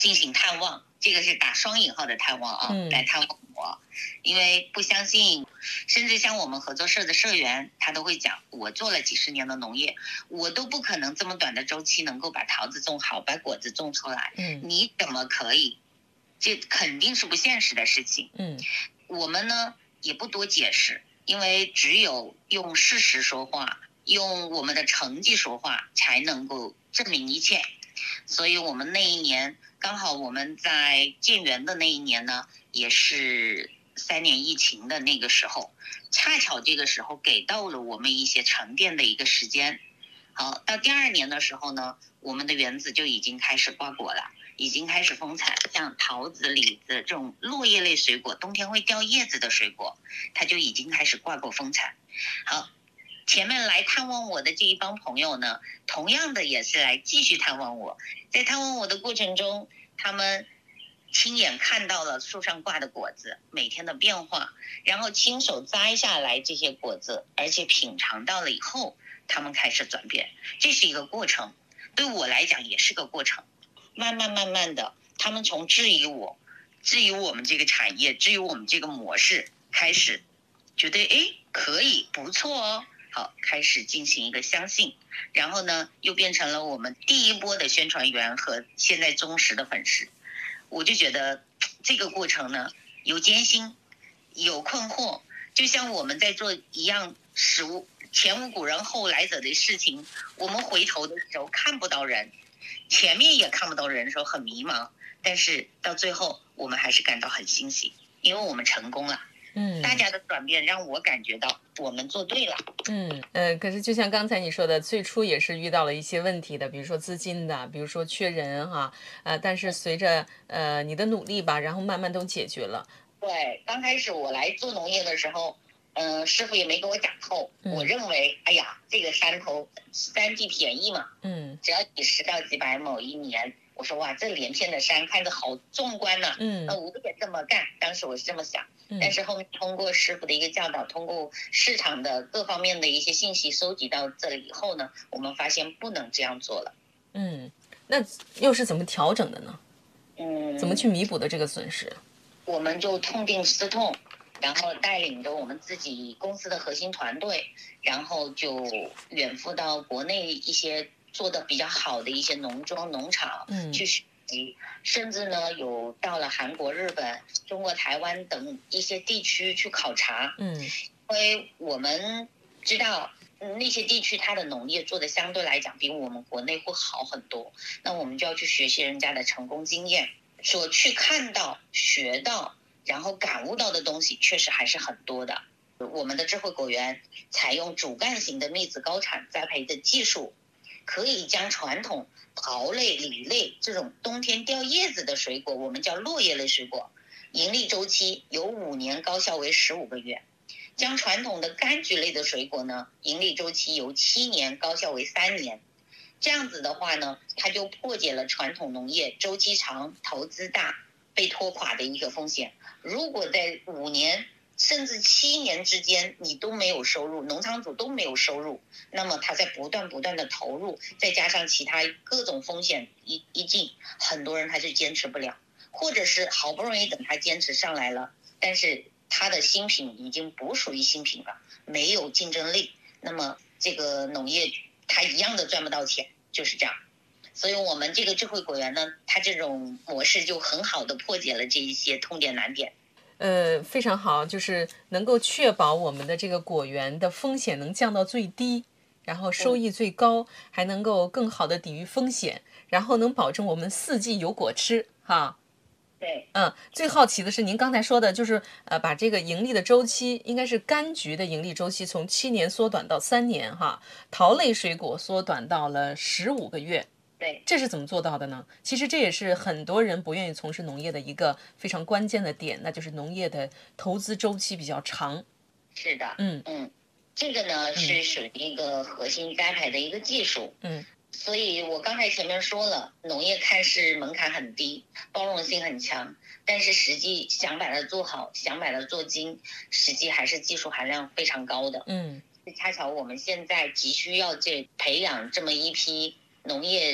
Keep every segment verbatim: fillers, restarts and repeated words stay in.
进行探望，这个是打双引号的探望啊，嗯、来探望我，因为不相信，甚至像我们合作社的社员，他都会讲，我做了几十年的农业，我都不可能这么短的周期能够把桃子种好，把果子种出来，嗯，你怎么可以？这肯定是不现实的事情。嗯，我们呢也不多解释，因为只有用事实说话，用我们的成绩说话，才能够证明一切。所以我们那一年刚好我们在建园的那一年呢，也是三年疫情的那个时候，恰巧这个时候给到了我们一些沉淀的一个时间。好，到第二年的时候呢，我们的园子就已经开始挂果了，已经开始丰产，像桃子、李子这种落叶类水果，冬天会掉叶子的水果，它就已经开始挂果丰产。好，前面来探望我的这一帮朋友呢，同样的也是来继续探望我。在探望我的过程中，他们亲眼看到了树上挂的果子每天的变化，然后亲手摘下来这些果子，而且品尝到了以后，他们开始转变。这是一个过程，对我来讲也是个过程。慢慢慢慢的，他们从质疑我，质疑我们这个产业，质疑我们这个模式，开始觉得诶可以不错哦。好，开始进行一个相信，然后呢，又变成了我们第一波的宣传员和现在忠实的粉丝。我就觉得这个过程呢，有艰辛，有困惑，就像我们在做一样实物前无古人后来者的事情，我们回头的时候看不到人，前面也看不到人的时候很迷茫，但是到最后我们还是感到很欣喜，因为我们成功了。嗯，大家的转变让我感觉到我们做对了。 嗯呃，可是就像刚才你说的，最初也是遇到了一些问题的，比如说资金的，比如说缺人哈、啊，呃，但是随着呃你的努力吧，然后慢慢都解决了。 对，刚开始我来做农业的时候，嗯、呃，师傅也没给我讲透，嗯、我认为，哎呀，这个山头山地便宜嘛，嗯，只要几十到几百亩一年。我说哇，这连片的山看着好壮观呢、啊，嗯，那我也这么干，当时我是这么想，嗯、但是后面通过师傅的一个教导，通过市场的各方面的一些信息收集到这里以后呢，我们发现不能这样做了。 嗯，那又是怎么调整的呢？嗯，怎么去弥补的这个损失？ 我们就痛定思痛，然后带领着我们自己公司的核心团队，然后就远赴到国内一些做的比较好的一些农庄农场、嗯、去学习，甚至呢有到了韩国、日本、中国台湾等一些地区去考察。嗯，因为我们知道那些地区它的农业做的相对来讲比我们国内会好很多，那我们就要去学习人家的成功经验，所去看到、学到，然后感悟到的东西确实还是很多的。我们的智慧果园采用主干型的密子高产栽培的技术，可以将传统桃类、李类这种冬天掉叶子的水果，我们叫落叶类水果，盈利周期由五年高效为十五个月；将传统的柑橘类的水果呢，盈利周期由七年高效为三年。这样子的话呢，它就破解了传统农业周期长、投资大、被拖垮的一个风险。如果在五年甚至七年之间你都没有收入，农场主都没有收入，那么他在不断不断的投入，再加上其他各种风险一一进，很多人他是坚持不了，或者是好不容易等他坚持上来了，但是他的新品已经不属于新品了，没有竞争力，那么这个农业他一样的赚不到钱，就是这样。所以我们这个智慧果园呢，它这种模式就很好的破解了这一些痛点难点。 呃，非常好，就是能够确保我们的这个果园的风险能降到最低，然后收益最高，嗯、还能够更好的抵御风险，然后能保证我们四季有果吃，哈。 对， 嗯，最好奇的是您刚才说的，就是呃，把这个盈利的周期，应该是柑橘的盈利周期从七年缩短到三年，哈，桃类水果缩短到了十五个月。 对， 这是怎么做到的呢？其实这也是很多人不愿意从事农业的一个非常关键的点，那就是农业的投资周期比较长。 是的，嗯嗯，这个呢、嗯、是属于一个核心栽培的一个技术。嗯。所以我刚才前面说了，农业看似门槛很低，包容性很强，但是实际想把它做好，想把它做精，实际还是技术含量非常高的。嗯，恰巧我们现在急需要这培养这么一批农业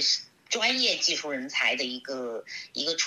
专业技术人才的一个一个